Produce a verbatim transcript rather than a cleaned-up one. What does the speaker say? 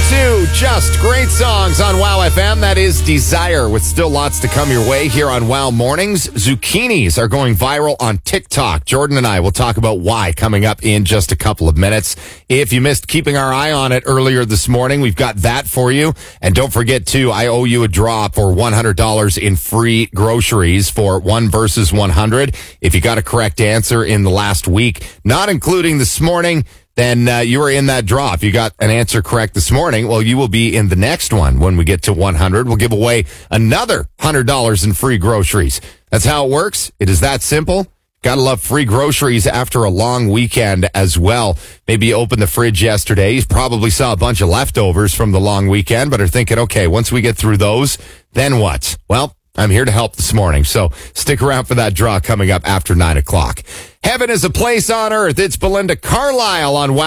to Just Great Songs on Wow F M. That is Desire, with still lots to come your way here on Wow Mornings. Zucchinis are going viral on TikTok. Jordan and I will talk about why coming up in just a couple of minutes. If you missed keeping our eye on it earlier this morning, we've got that for you. And don't forget, too, I owe you a draw for one hundred dollars in free groceries for one versus one hundred. If you got a correct answer in the last week, not including this morning, then uh, you are in that draw. If you got an answer correct this morning, well, you will be in the next one. When we get to one hundred, we'll give away another one hundred dollars in free groceries. That's how it works. It is that simple. Gotta love free groceries after a long weekend as well. Maybe you opened the fridge yesterday. You probably saw a bunch of leftovers from the long weekend, but are thinking, okay, once we get through those, then what? Well, I'm here to help this morning, so stick around for that draw coming up after nine o'clock. Heaven is a place on earth. It's Belinda Carlisle on Wow.